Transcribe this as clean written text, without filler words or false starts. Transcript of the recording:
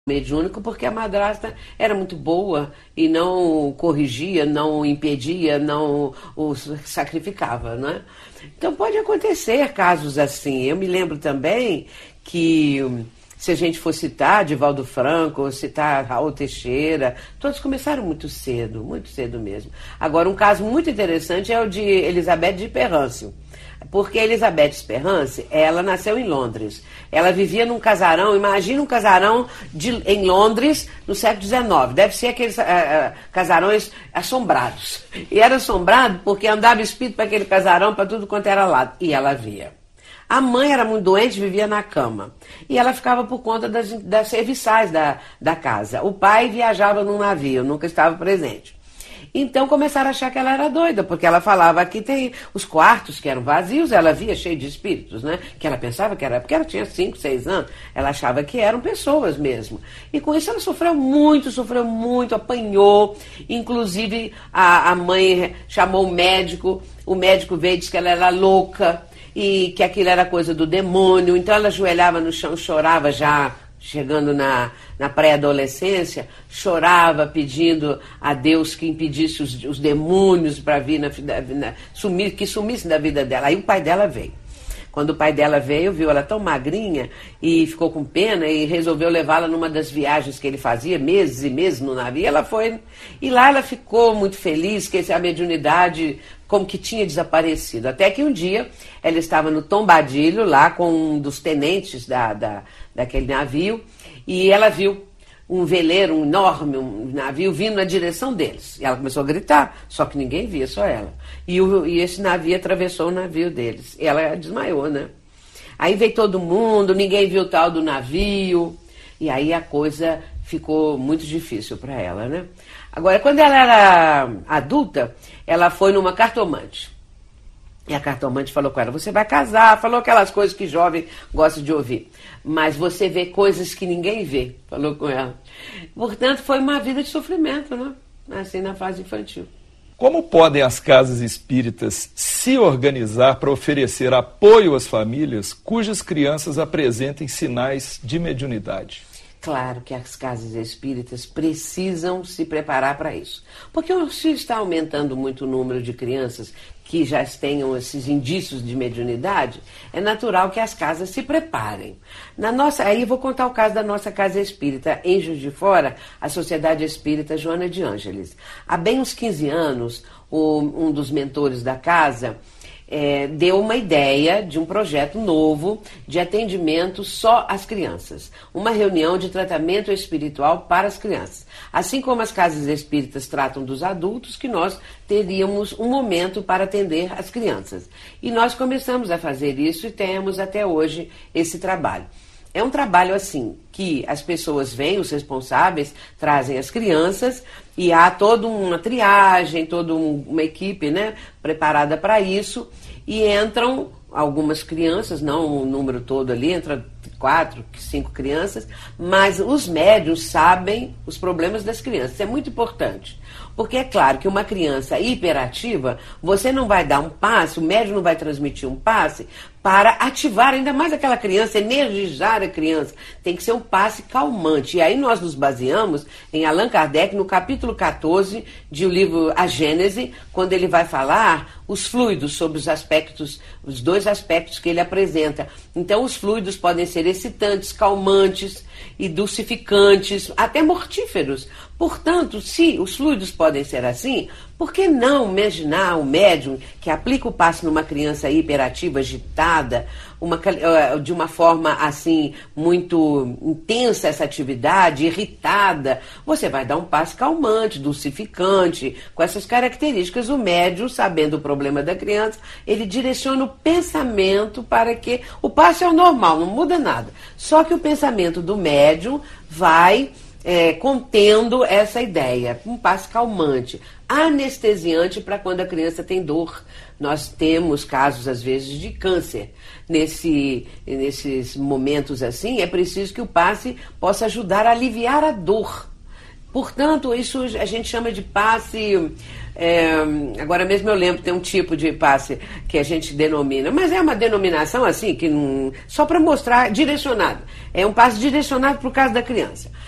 mediúnico porque a madrasta era muito boa e não corrigia, não impedia, não o sacrificava, né? Então pode acontecer casos assim. Eu me lembro também que, se a gente for citar Divaldo Franco, ou citar Raul Teixeira, todos começaram muito cedo mesmo. Agora, um caso muito interessante é o de Elizabeth de Perrance. Porque a Elizabeth Sperance, ela nasceu em Londres. Ela vivia num casarão, imagina um casarão em Londres no século XIX. Deve ser aqueles casarões assombrados. E era assombrado porque andava espírito para aquele casarão, para tudo quanto era lado. E ela via. A mãe era muito doente, vivia na cama. E ela ficava por conta das serviçais da casa. O pai viajava num navio, nunca estava presente. Então começaram a achar que ela era doida, porque ela falava que tem os quartos que eram vazios, ela via cheio de espíritos, né? Que ela pensava que era, porque ela tinha 5, 6 anos, ela achava que eram pessoas mesmo. E com isso ela sofreu muito, apanhou. Inclusive a mãe chamou o médico veio e disse que ela era louca e que aquilo era coisa do demônio. Então ela ajoelhava no chão, chorava já, chegando na pré-adolescência, chorava pedindo a Deus que impedisse os demônios para vir que sumissem da vida dela. Aí o pai dela veio. Quando o pai dela veio, viu ela tão magrinha e ficou com pena e resolveu levá-la numa das viagens que ele fazia, meses e meses no navio. Ela foi, e lá ela ficou muito feliz que a mediunidade como que tinha desaparecido. Até que um dia ela estava no tombadilho lá com um dos tenentes daquele navio e ela viu um veleiro, um enorme navio vindo na direção deles. E ela começou a gritar, só que ninguém via, só ela. E esse navio atravessou o navio deles. E ela desmaiou, né? Aí veio todo mundo, ninguém viu o tal do navio. E aí a coisa ficou muito difícil para ela, né? Agora, quando ela era adulta, ela foi numa cartomante. E a cartomante falou com ela, você vai casar, falou aquelas coisas que jovem gosta de ouvir. Mas você vê coisas que ninguém vê, falou com ela. Portanto, foi uma vida de sofrimento, né? Assim, na fase infantil. Como podem as casas espíritas se organizar para oferecer apoio às famílias cujas crianças apresentem sinais de mediunidade? Claro que as casas espíritas precisam se preparar para isso. Porque se está aumentando muito o número de crianças que já tenham esses indícios de mediunidade, é natural que as casas se preparem. Aí vou contar o caso da nossa casa espírita, em Juiz de Fora, a Sociedade Espírita Joana de Ângeles. Há bem uns 15 anos, um dos mentores da casa deu uma ideia de um projeto novo de atendimento só às crianças. Uma reunião de tratamento espiritual para as crianças. Assim como as casas espíritas tratam dos adultos, que nós teríamos um momento para atender as crianças. E nós começamos a fazer isso e temos até hoje esse trabalho. É um trabalho assim, que as pessoas vêm, os responsáveis, trazem as crianças e há toda uma triagem, toda uma equipe, né, preparada para isso e entram algumas crianças, não o número todo ali, entra 4, 5 crianças, mas os médiuns sabem os problemas das crianças, isso é muito importante. Porque é claro que uma criança hiperativa, você não vai dar um passe, o médium não vai transmitir um passe para ativar ainda mais aquela criança, energizar a criança. Tem que ser um passe calmante. E aí nós nos baseamos em Allan Kardec, no capítulo 14 de o livro A Gênese, quando ele vai falar os fluidos, sobre os 2 aspectos que ele apresenta. Então os fluidos podem ser excitantes, calmantes e dulcificantes, até mortíferos. Portanto, se os fluidos podem ser assim, por que não imaginar o médium que aplica o passe numa criança hiperativa, agitada, de uma forma assim, muito intensa essa atividade, irritada, você vai dar um passe calmante, dulcificante, com essas características. O médium, sabendo o problema da criança, ele direciona o pensamento para que o passe é o normal, não muda nada. Só que o pensamento do médium vai contendo essa ideia, um passe calmante, anestesiante para quando a criança tem dor. Nós temos casos, às vezes, de câncer. Nesses momentos assim, é preciso que o passe possa ajudar a aliviar a dor. Portanto, isso a gente chama de passe... agora mesmo eu lembro, tem um tipo de passe que a gente denomina, mas é uma denominação assim, que só para mostrar, direcionado. É um passe direcionado para o caso da criança.